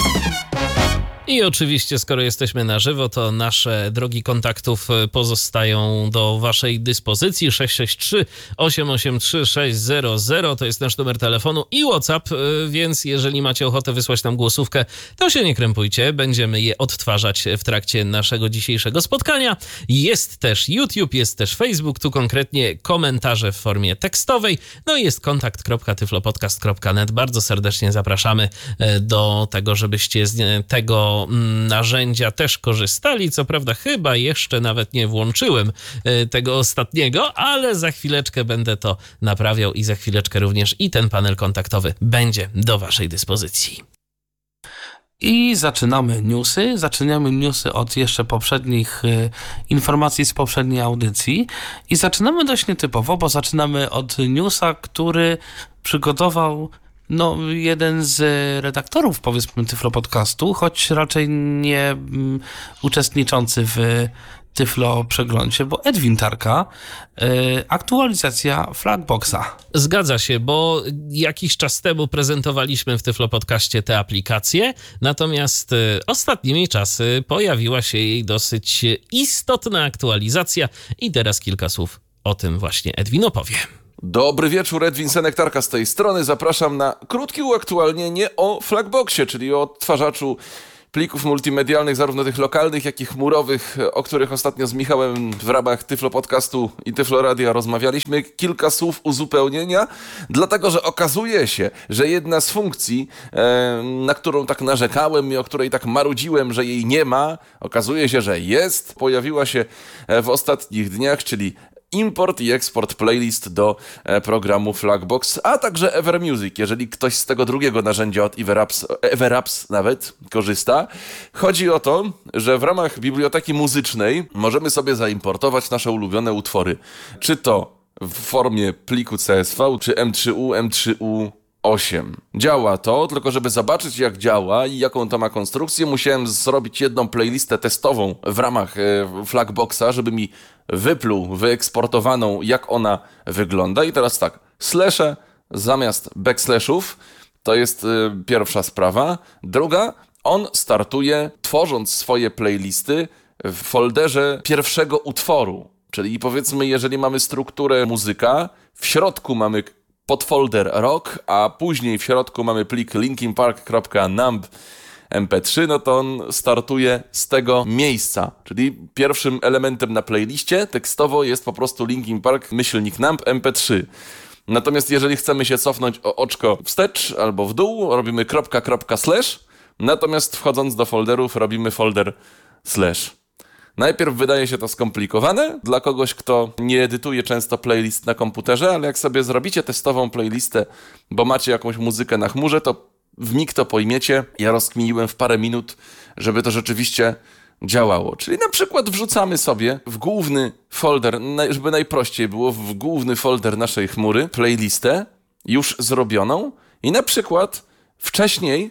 I oczywiście, skoro jesteśmy na żywo, to nasze drogi kontaktów pozostają do waszej dyspozycji. sześć sześć trzy, osiem osiem trzy, sześć zero zero to jest nasz numer telefonu i WhatsApp, więc jeżeli macie ochotę wysłać nam głosówkę, to się nie krępujcie, będziemy je odtwarzać w trakcie naszego dzisiejszego spotkania. Jest też YouTube, jest też Facebook, tu konkretnie komentarze w formie tekstowej, no i jest kontakt kropka tyflopodcast kropka net. Bardzo serdecznie zapraszamy do tego, żebyście z tego narzędzia też korzystali. Co prawda chyba jeszcze nawet nie włączyłem tego ostatniego, ale za chwileczkę będę to naprawiał i za chwileczkę również i ten panel kontaktowy będzie do waszej dyspozycji. I zaczynamy newsy. Zaczynamy newsy od jeszcze poprzednich y, informacji z poprzedniej audycji. I zaczynamy dość nietypowo, bo zaczynamy od newsa, który przygotował no, jeden z redaktorów, powiedzmy, Tyflo Podcastu, choć raczej nie mm, uczestniczący w Tyflo Przeglądzie, bo Edwin Tarka, yy, aktualizacja Flagboxa. Zgadza się, bo jakiś czas temu prezentowaliśmy w Tyflo Podcaście tę aplikację, natomiast y, ostatnimi czasy pojawiła się jej dosyć istotna aktualizacja i teraz kilka słów o tym właśnie Edwin opowie. Dobry wieczór, Edwin Senektarka z tej strony. Zapraszam na krótkie uaktualnienie o Flagboxie, czyli o odtwarzaczu plików multimedialnych, zarówno tych lokalnych, jak i chmurowych, o których ostatnio z Michałem w ramach Tyflo Podcastu i Tyflo Radia rozmawialiśmy. Kilka słów uzupełnienia, dlatego że okazuje się, że jedna z funkcji, na którą tak narzekałem i o której tak marudziłem, że jej nie ma, okazuje się, że jest. Pojawiła się w ostatnich dniach, czyli import i eksport playlist do programu Flagbox, a także Evermusic, jeżeli ktoś z tego drugiego narzędzia od Everapps, Everapps nawet korzysta. Chodzi o to, że w ramach biblioteki muzycznej możemy sobie zaimportować nasze ulubione utwory. Czy to w formie pliku C S V, czy M trzy U, M trzy U osiem. Działa to, tylko żeby zobaczyć jak działa i jaką to ma konstrukcję, musiałem zrobić jedną playlistę testową w ramach e, Flagboxa, żeby mi wypluł wyeksportowaną, jak ona wygląda. I teraz tak, slashe zamiast backslashów, to jest e, pierwsza sprawa. Druga, on startuje, tworząc swoje playlisty w folderze pierwszego utworu. Czyli powiedzmy, jeżeli mamy strukturę muzyka, w środku mamy podfolder rock, a później w środku mamy plik linkinpark.numb M P trzy, no to on startuje z tego miejsca. Czyli pierwszym elementem na playliście tekstowo jest po prostu Linkin Park myślnik numb M P trzy. Natomiast jeżeli chcemy się cofnąć o oczko wstecz albo w dół, robimy kropka, kropka, slash, natomiast wchodząc do folderów robimy folder slash. Najpierw wydaje się to skomplikowane dla kogoś, kto nie edytuje często playlist na komputerze, ale jak sobie zrobicie testową playlistę, bo macie jakąś muzykę na chmurze, to w mig to pojmiecie. Ja rozkminiłem w parę minut, żeby to rzeczywiście działało. Czyli na przykład wrzucamy sobie w główny folder, żeby najprościej było, w główny folder naszej chmury playlistę już zrobioną i na przykład wcześniej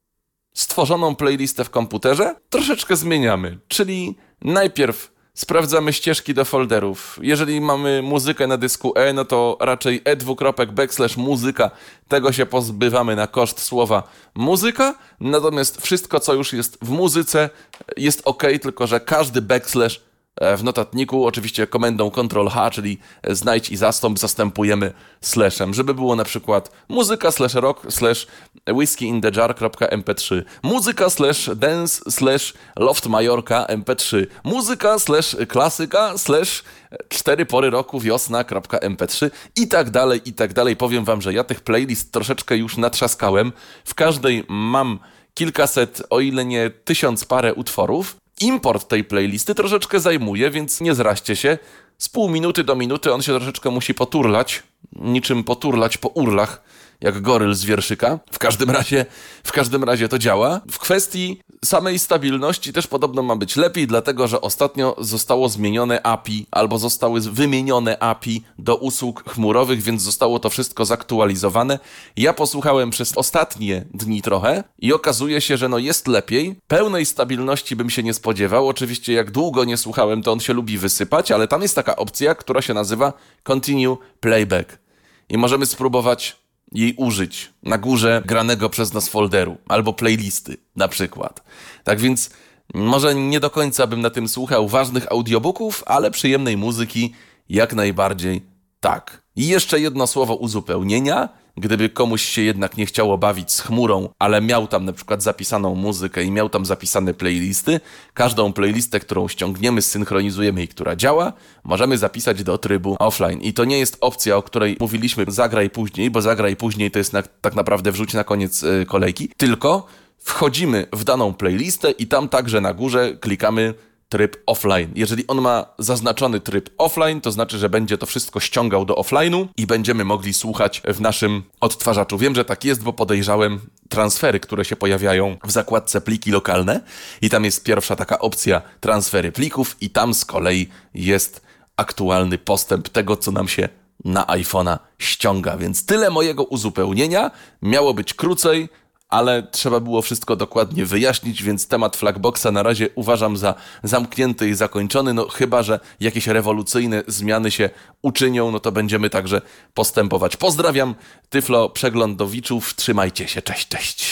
stworzoną playlistę w komputerze troszeczkę zmieniamy, czyli najpierw sprawdzamy ścieżki do folderów. Jeżeli mamy muzykę na dysku E, no to raczej e dwukropek backslash muzyka, tego się pozbywamy na koszt słowa muzyka, natomiast wszystko, co już jest w muzyce, jest ok, tylko że każdy backslash w notatniku, oczywiście komendą control H, czyli znajdź i zastąp, zastępujemy slashem, żeby było na przykład muzyka slash rock slash whiskey in the jar.mp trzy, muzyka slash dance slash loft majorka M P trzy, muzyka slash klasyka slash cztery pory roku wiosna.mp trzy i tak dalej, i tak dalej. Powiem wam, że ja tych playlist troszeczkę już natrzaskałem. W każdej mam kilkaset, o ile nie tysiąc parę utworów. Import tej playlisty troszeczkę zajmuje, więc nie zraźcie się. Z pół minuty do minuty on się troszeczkę musi poturlać, niczym poturlać po urlach, jak goryl z wierszyka. W każdym razie, w każdym razie to działa. W kwestii samej stabilności też podobno ma być lepiej, dlatego że ostatnio zostało zmienione A P I, albo zostały wymienione A P I do usług chmurowych, więc zostało to wszystko zaktualizowane. Ja posłuchałem przez ostatnie dni trochę i okazuje się, że no jest lepiej. Pełnej stabilności bym się nie spodziewał. Oczywiście jak długo nie słuchałem, to on się lubi wysypać, ale tam jest taka opcja, która się nazywa Continue Playback. I możemy spróbować jej użyć na górze granego przez nas folderu albo playlisty na przykład. Tak więc może nie do końca bym na tym słuchał ważnych audiobooków, ale przyjemnej muzyki jak najbardziej tak. I jeszcze jedno słowo uzupełnienia. Gdyby komuś się jednak nie chciało bawić z chmurą, ale miał tam na przykład zapisaną muzykę i miał tam zapisane playlisty, każdą playlistę, którą ściągniemy, synchronizujemy i która działa, możemy zapisać do trybu offline. I to nie jest opcja, o której mówiliśmy zagraj później, bo zagraj później to jest na, tak naprawdę wrzuć na koniec yy, kolejki, tylko wchodzimy w daną playlistę i tam także na górze klikamy tryb offline. Jeżeli on ma zaznaczony tryb offline, to znaczy, że będzie to wszystko ściągał do offline'u i będziemy mogli słuchać w naszym odtwarzaczu. Wiem, że tak jest, bo podejrzałem transfery, które się pojawiają w zakładce pliki lokalne i tam jest pierwsza taka opcja transfery plików i tam z kolei jest aktualny postęp tego, co nam się na iPhone'a ściąga. Więc tyle mojego uzupełnienia. Miało być krócej, ale trzeba było wszystko dokładnie wyjaśnić, więc temat Flagboxa na razie uważam za zamknięty i zakończony, no chyba że jakieś rewolucyjne zmiany się uczynią, no to będziemy także postępować. Pozdrawiam Tyflo Przeglądowiczów, trzymajcie się, cześć, cześć.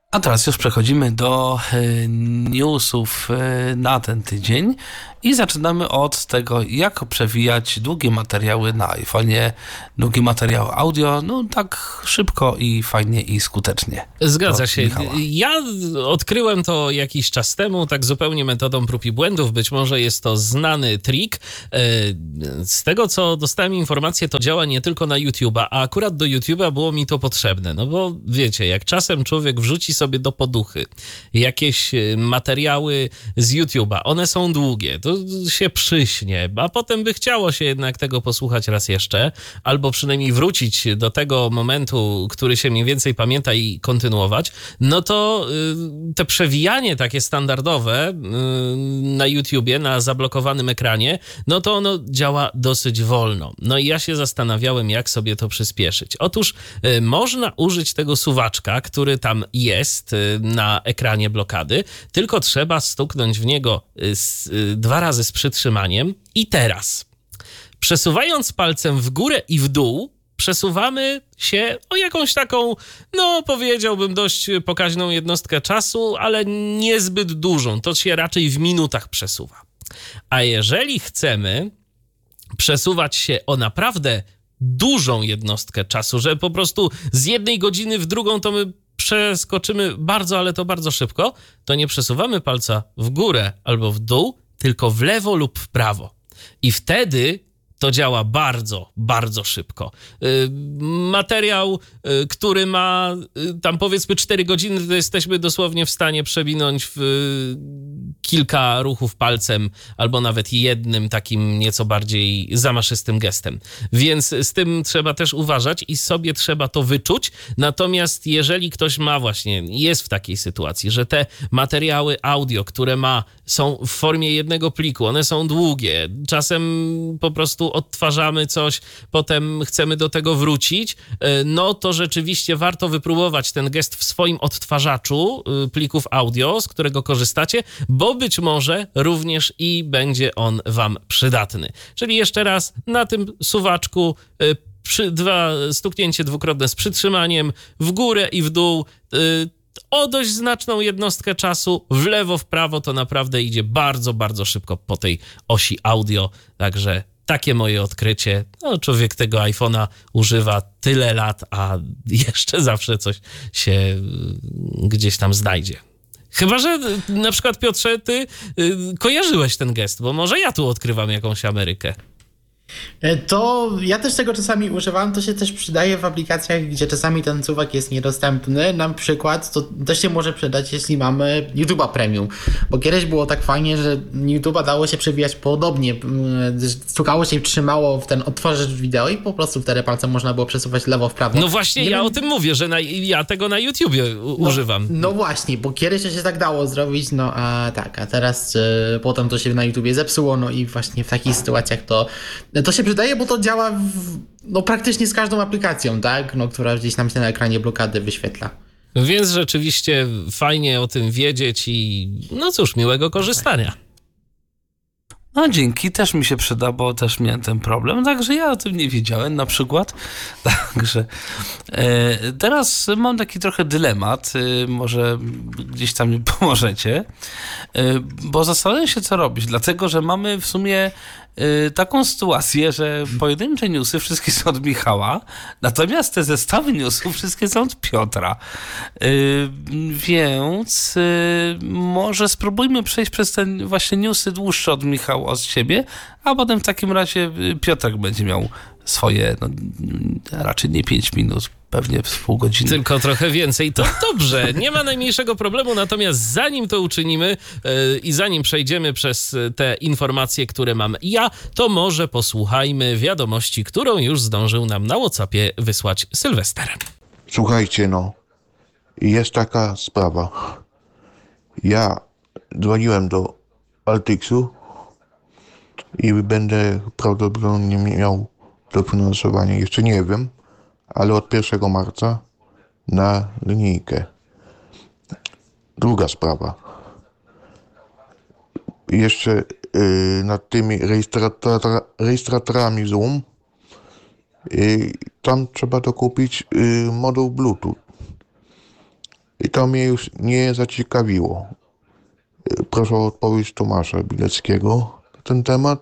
A teraz już przechodzimy do newsów na ten tydzień i zaczynamy od tego, jak przewijać długie materiały na iPhone'ie, długie materiały audio, no tak szybko i fajnie i skutecznie. Zgadza Od się. Michała. Ja odkryłem to jakiś czas temu, tak zupełnie metodą prób i błędów. Być może jest to znany trik. Z tego, co dostałem informację, to działa nie tylko na YouTube'a, a akurat do YouTube'a było mi to potrzebne. No bo wiecie, jak czasem człowiek wrzuci sobie do poduchy jakieś materiały z YouTube'a, one są długie, to się przyśnie, a potem by chciało się jednak tego posłuchać raz jeszcze, albo przynajmniej wrócić do tego momentu, który się mniej więcej pamięta i kontynuować, no to y, te przewijanie takie standardowe y, na YouTubie, na zablokowanym ekranie, no to ono działa dosyć wolno. No i ja się zastanawiałem, jak sobie to przyspieszyć. Otóż y, można użyć tego suwaczka, który tam jest y, na ekranie blokady, tylko trzeba stuknąć w niego y, z, y, dwa razy z przytrzymaniem i teraz, przesuwając palcem w górę i w dół, przesuwamy się o jakąś taką, no powiedziałbym, dość pokaźną jednostkę czasu, ale niezbyt dużą. To się raczej w minutach przesuwa. A jeżeli chcemy przesuwać się o naprawdę dużą jednostkę czasu, że po prostu z jednej godziny w drugą to my przeskoczymy bardzo, ale to bardzo szybko, to nie przesuwamy palca w górę albo w dół, tylko w lewo lub w prawo. I wtedy to działa bardzo, bardzo szybko. Yy, materiał, yy, który ma yy, tam powiedzmy cztery godziny, to jesteśmy dosłownie w stanie przewinąć w yy, kilka ruchów palcem, albo nawet jednym takim nieco bardziej zamaszystym gestem. Więc z tym trzeba też uważać i sobie trzeba to wyczuć. Natomiast jeżeli ktoś ma właśnie, jest w takiej sytuacji, że te materiały audio, które ma, są w formie jednego pliku, one są długie, czasem po prostu odtwarzamy coś, potem chcemy do tego wrócić, no to rzeczywiście warto wypróbować ten gest w swoim odtwarzaczu plików audio, z którego korzystacie, bo być może również i będzie on wam przydatny. Czyli jeszcze raz na tym suwaczku przy, dwa, stuknięcie dwukrotne z przytrzymaniem w górę i w dół, o dość znaczną jednostkę czasu, w lewo, w prawo, to naprawdę idzie bardzo, bardzo szybko po tej osi audio, także takie moje odkrycie. No, człowiek tego iPhone'a używa tyle lat, a jeszcze zawsze coś się gdzieś tam znajdzie. Chyba że na przykład, Piotrze, ty kojarzyłeś ten gest, bo może ja tu odkrywam jakąś Amerykę. To ja też tego czasami używam, to się też przydaje w aplikacjach, gdzie czasami ten suwak jest niedostępny. Na przykład to też się może przydać, jeśli mamy YouTube'a Premium, bo kiedyś było tak fajnie, że YouTube'a dało się przewijać podobnie, stukało się i trzymało w ten odtwarzacz wideo i po prostu wtedy palcem można było przesuwać lewo w prawo. No właśnie, Nie ja wiem... o tym mówię, że na, ja tego na YouTubie u- no, używam. No właśnie, bo kiedyś to się tak dało zrobić, no a tak, a teraz y, potem to się na YouTubie zepsuło, no i właśnie w takich sytuacjach to To się przydaje, bo to działa w, no, praktycznie z każdą aplikacją, tak? No, która gdzieś nam się na ekranie blokady wyświetla. Więc rzeczywiście fajnie o tym wiedzieć i no cóż, miłego korzystania. No dzięki, też mi się przyda, bo też miałem ten problem, także ja o tym nie wiedziałem na przykład. Także e, teraz mam taki trochę dylemat, e, może gdzieś tam mi pomożecie, e, bo zastanawiam się, co robić, dlatego, że mamy w sumie e, taką sytuację, że pojedyncze newsy wszystkie są od Michała, natomiast te zestawy newsów wszystkie są od Piotra. E, więc e, może spróbujmy przejść przez te właśnie newsy dłuższe od Michała, od siebie, a potem w takim razie Piotrek będzie miał swoje, no, raczej nie pięć minut, pewnie z pół godziny. Tylko trochę więcej. To dobrze, nie ma najmniejszego problemu, natomiast zanim to uczynimy yy, i zanim przejdziemy przez te informacje, które mam ja, to może posłuchajmy wiadomości, którą już zdążył nam na WhatsAppie wysłać Sylwester. Słuchajcie, no, jest taka sprawa. Ja dzwoniłem do Altixu i będę prawdopodobnie miał dofinansowanie, jeszcze nie wiem, ale od pierwszego marca na linijkę. Druga sprawa. Jeszcze yy, nad tymi rejestratora, rejestratorami Zoom, yy, tam trzeba dokupić yy, moduł Bluetooth. I to mnie już nie zaciekawiło. Proszę o odpowiedź Tomasza Bileckiego na ten temat.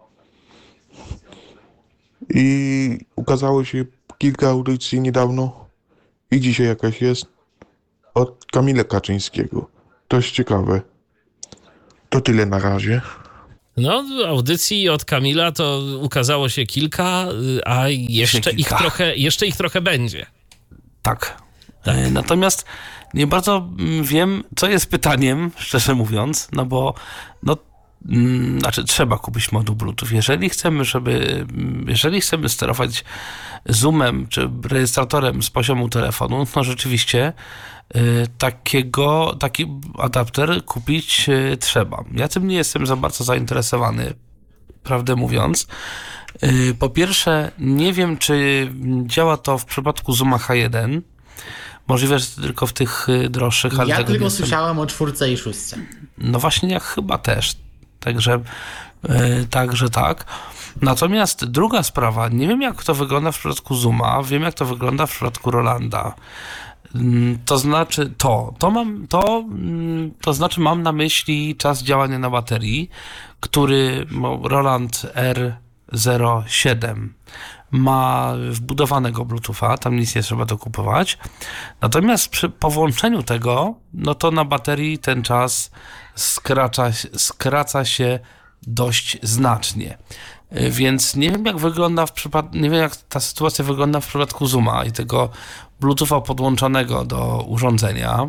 I ukazało się kilka audycji niedawno i dzisiaj jakaś jest od Kamila Kaczyńskiego. To jest ciekawe. To tyle na razie. No, audycji od Kamila to ukazało się kilka, a jeszcze kilka. ich trochę, jeszcze ich trochę będzie. Tak. tak. Natomiast nie bardzo wiem, co jest pytaniem, szczerze mówiąc, no bo no, mm, znaczy trzeba kupić moduł Bluetooth. Jeżeli chcemy, żeby, jeżeli chcemy sterować zoomem czy rejestratorem z poziomu telefonu, no rzeczywiście y, takiego, taki adapter kupić y, trzeba. Ja tym nie jestem za bardzo zainteresowany, prawdę mówiąc. Y, po pierwsze, nie wiem, czy działa to w przypadku Zooma H jeden. Możliwe, że tylko w tych droższych, ale ja tego tylko nie słyszałem o czwórce i szóstce. No właśnie, ja chyba też. Także, yy, także tak. Natomiast druga sprawa, nie wiem jak to wygląda w przypadku Zooma, wiem jak to wygląda w przypadku Rolanda. Yy, to znaczy to, to mam, to, yy, to znaczy mam na myśli czas działania na baterii, który no, Roland R zero siedem ma wbudowanego Bluetootha, tam nic nie trzeba dokupować. Natomiast przy powłączeniu tego, no to na baterii ten czas skraca, skraca się dość znacznie. Więc nie wiem jak wygląda w przypadku, nie wiem jak ta sytuacja wygląda w przypadku Zooma i tego Bluetootha podłączonego do urządzenia.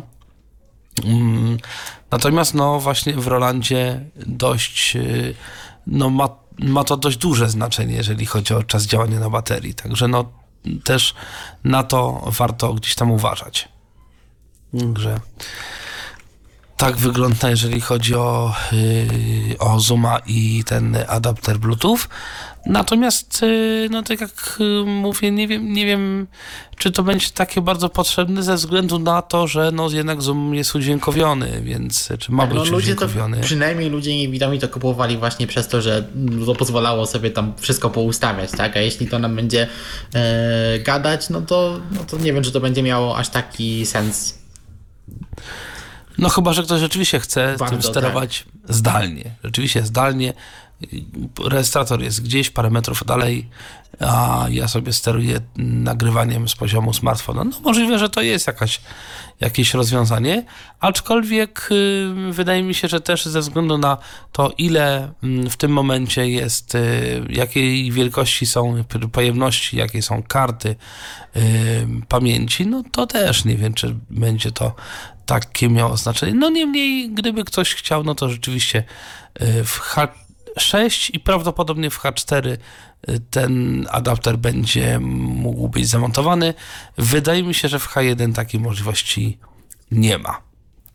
Natomiast no właśnie w Rolandzie dość no ma ma to dość duże znaczenie, jeżeli chodzi o czas działania na baterii. Także no też na to warto gdzieś tam uważać. Także tak wygląda, jeżeli chodzi o, yy, o Zooma i ten adapter Bluetooth. Natomiast, yy, no tak jak yy, mówię, nie wiem, nie wiem, czy to będzie takie bardzo potrzebne ze względu na to, że no jednak Zoom jest udźwiękowiony, więc czy ma tak, być no, ludzie udźwiękowiony. To, przynajmniej ludzie niewidomi to kupowali właśnie przez to, że to pozwalało sobie tam wszystko poustawiać, tak? A jeśli to nam będzie e, gadać, no to, no to nie wiem, czy to będzie miało aż taki sens. No chyba, że ktoś rzeczywiście chce Bardzo, tym sterować tak. zdalnie. Rzeczywiście zdalnie. Rejestrator jest gdzieś parę metrów dalej, a ja sobie steruję nagrywaniem z poziomu smartfona. No możliwe, że to jest jakaś, jakieś rozwiązanie, aczkolwiek yy, wydaje mi się, że też ze względu na to, ile yy, w tym momencie jest, yy, jakiej wielkości są pojemności, jakie są karty yy, pamięci, no to też nie wiem, czy będzie to takie miało znaczenie. No niemniej, gdyby ktoś chciał, no to rzeczywiście yy, w H sześć i prawdopodobnie w H cztery ten adapter będzie mógł być zamontowany. Wydaje mi się, że w H jeden takiej możliwości nie ma.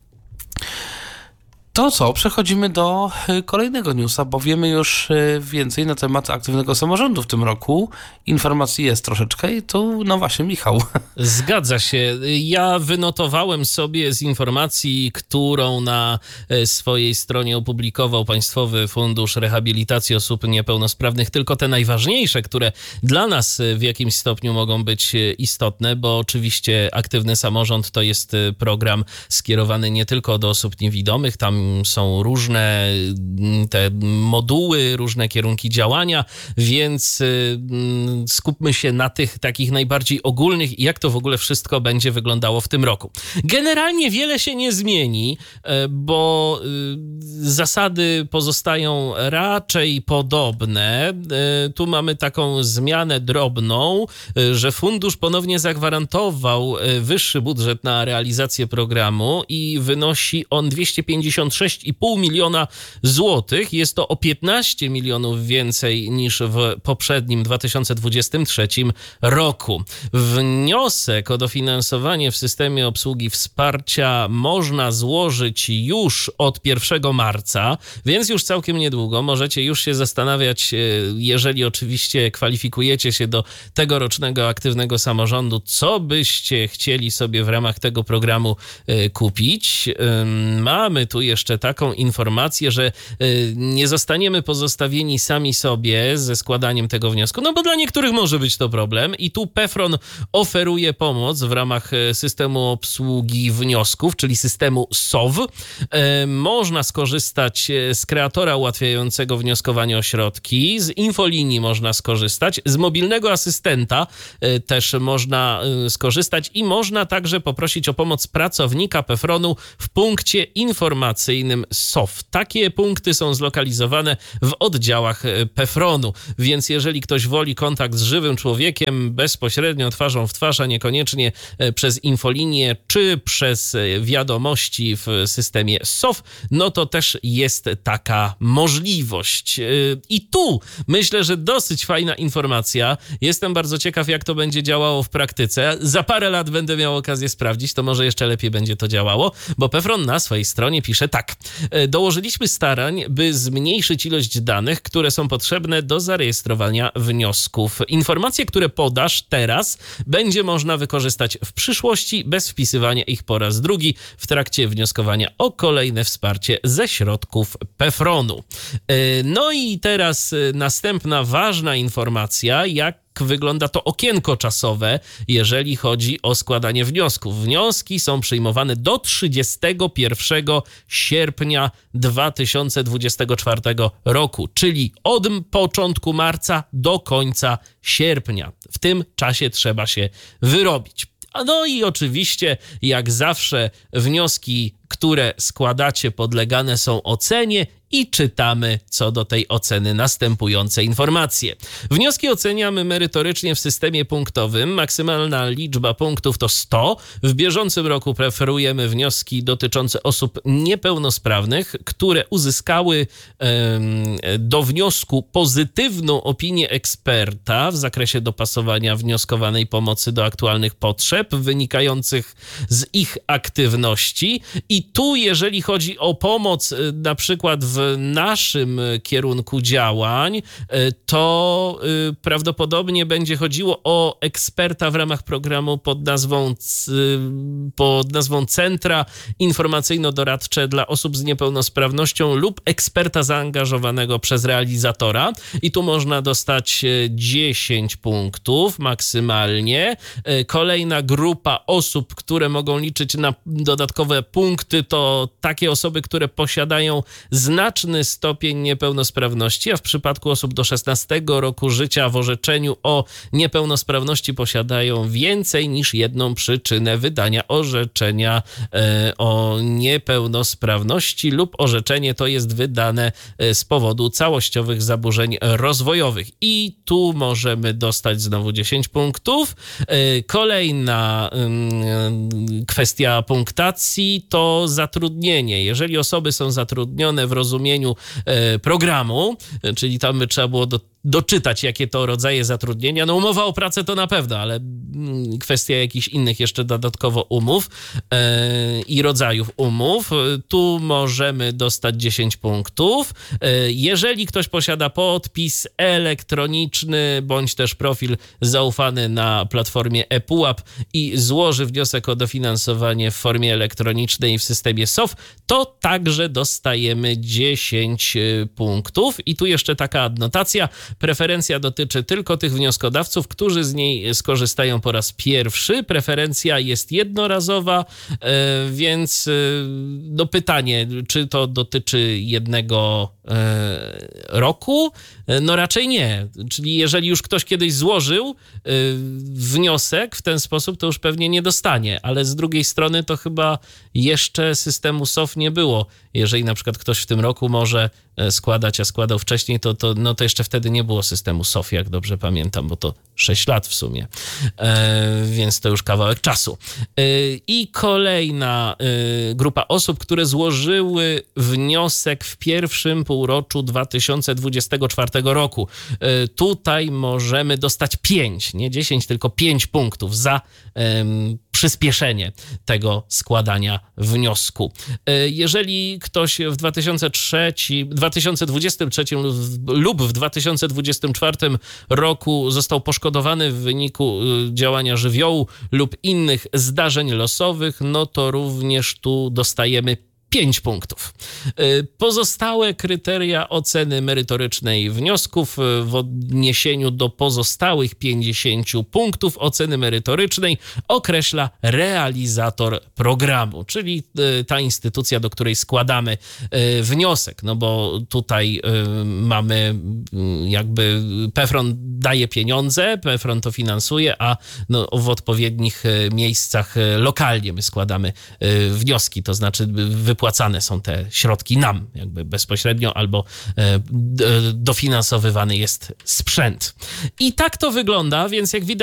To co? Przechodzimy do kolejnego newsa, bo wiemy już więcej na temat aktywnego samorządu w tym roku. Informacji jest troszeczkę i tu, no właśnie, Michał. Zgadza się. Ja wynotowałem sobie z informacji, którą na swojej stronie opublikował Państwowy Fundusz Rehabilitacji Osób Niepełnosprawnych, tylko te najważniejsze, które dla nas w jakimś stopniu mogą być istotne, bo oczywiście aktywny samorząd to jest program skierowany nie tylko do osób niewidomych, tam są różne te moduły, różne kierunki działania, więc skupmy się na tych takich najbardziej ogólnych i jak to w ogóle wszystko będzie wyglądało w tym roku. Generalnie wiele się nie zmieni, bo zasady pozostają raczej podobne. Tu mamy taką zmianę drobną, że fundusz ponownie zagwarantował wyższy budżet na realizację programu i wynosi on dwieście pięćdziesiąt sześć i pół miliona złotych. Jest to o piętnaście milionów więcej niż w poprzednim dwa tysiące dwudziestym trzecim roku. Wniosek o dofinansowanie w systemie obsługi wsparcia można złożyć już od pierwszego marca, więc już całkiem niedługo. Możecie już się zastanawiać, jeżeli oczywiście kwalifikujecie się do tegorocznego aktywnego samorządu, co byście chcieli sobie w ramach tego programu kupić. Mamy tu jeszcze jeszcze taką informację, że nie zostaniemy pozostawieni sami sobie ze składaniem tego wniosku, no bo dla niektórych może być to problem i tu PEFRON oferuje pomoc w ramach systemu obsługi wniosków, czyli systemu S O W. Można skorzystać z kreatora ułatwiającego wnioskowanie o środki, z infolinii można skorzystać, z mobilnego asystenta też można skorzystać i można także poprosić o pomoc pracownika PEFRON-u w punkcie informacyjnym S O W. Takie punkty są zlokalizowane w oddziałach PEFRON-u, więc jeżeli ktoś woli kontakt z żywym człowiekiem bezpośrednio twarzą w twarz, a niekoniecznie przez infolinię czy przez wiadomości w systemie S O W, no to też jest taka możliwość. I tu myślę, że dosyć fajna informacja. Jestem bardzo ciekaw, jak to będzie działało w praktyce. Za parę lat będę miał okazję sprawdzić, to może jeszcze lepiej będzie to działało, bo PEFRON na swojej stronie pisze tak. Dołożyliśmy starań, by zmniejszyć ilość danych, które są potrzebne do zarejestrowania wniosków. Informacje, które podasz teraz, będzie można wykorzystać w przyszłości bez wpisywania ich po raz drugi w trakcie wnioskowania o kolejne wsparcie ze środków PEFRON-u. No i teraz następna ważna informacja, jak wygląda to okienko czasowe, jeżeli chodzi o składanie wniosków. Wnioski są przyjmowane do trzydziestego pierwszego sierpnia dwa tysiące dwudziestego czwartego roku, czyli od początku marca do końca sierpnia. W tym czasie trzeba się wyrobić. No i oczywiście, jak zawsze, wnioski, które składacie, podlegane są ocenie i czytamy co do tej oceny następujące informacje. Wnioski oceniamy merytorycznie w systemie punktowym. Maksymalna liczba punktów to sto. W bieżącym roku preferujemy wnioski dotyczące osób niepełnosprawnych, które uzyskały em, do wniosku pozytywną opinię eksperta w zakresie dopasowania wnioskowanej pomocy do aktualnych potrzeb wynikających z ich aktywności. I tu, jeżeli chodzi o pomoc na przykład w naszym kierunku działań, to prawdopodobnie będzie chodziło o eksperta w ramach programu pod nazwą, pod nazwą Centra Informacyjno-Doradcze dla osób z niepełnosprawnością lub eksperta zaangażowanego przez realizatora. I tu można dostać dziesięć punktów maksymalnie. Kolejna grupa osób, które mogą liczyć na dodatkowe punkty, to takie osoby, które posiadają znaczny stopień niepełnosprawności, a w przypadku osób do szesnastego roku życia w orzeczeniu o niepełnosprawności posiadają więcej niż jedną przyczynę wydania orzeczenia e, o niepełnosprawności lub orzeczenie to jest wydane z powodu całościowych zaburzeń rozwojowych. I tu możemy dostać znowu dziesięć punktów. E, kolejna e, kwestia punktacji to zatrudnienie. Jeżeli osoby są zatrudnione w rozumieniu e, programu, czyli tam by trzeba było do, doczytać, jakie to rodzaje zatrudnienia. No umowa o pracę to na pewno, ale mm, kwestia jakichś innych jeszcze dodatkowo umów e, i rodzajów umów. Tu możemy dostać dziesięć punktów. E, jeżeli ktoś posiada podpis elektroniczny, bądź też profil zaufany na platformie ePUAP i złoży wniosek o dofinansowanie w formie elektronicznej w systemie S O W, to także dostajemy dziesięć punktów. I tu jeszcze taka adnotacja. Preferencja dotyczy tylko tych wnioskodawców, którzy z niej skorzystają po raz pierwszy. Preferencja jest jednorazowa, więc no pytanie, czy to dotyczy jednego roku? No raczej nie. Czyli jeżeli już ktoś kiedyś złożył wniosek w ten sposób, to już pewnie nie dostanie, ale z drugiej strony to chyba jeszcze systemu S O F nie było. Jeżeli na przykład ktoś w tym roku może składać, a składał wcześniej, to, to, no to jeszcze wtedy nie było systemu S O F, jak dobrze pamiętam, bo to sześć lat w sumie, e, więc to już kawałek czasu. E, I kolejna e, grupa osób, które złożyły wniosek w pierwszym półroczu dwa tysiące dwudziestego czwartego roku. E, tutaj możemy dostać pięć, nie dziesięć, tylko pięć punktów za e, przyspieszenie tego składania wniosku. Jeżeli ktoś w dwa tysiące trzecim, dwa tysiące dwudziestym trzecim lub w dwa tysiące dwudziestym czwartym roku został poszkodowany w wyniku działania żywiołu lub innych zdarzeń losowych, no to również tu dostajemy pięć punktów. Pozostałe kryteria oceny merytorycznej wniosków w odniesieniu do pozostałych pięćdziesięciu punktów oceny merytorycznej określa realizator programu, czyli ta instytucja, do której składamy wniosek, no bo tutaj mamy jakby PFRON daje pieniądze, PFRON to finansuje, a no w odpowiednich miejscach lokalnie my składamy wnioski, to znaczy wypłacane są te środki nam jakby bezpośrednio albo dofinansowywany jest sprzęt. I tak to wygląda, więc jak widać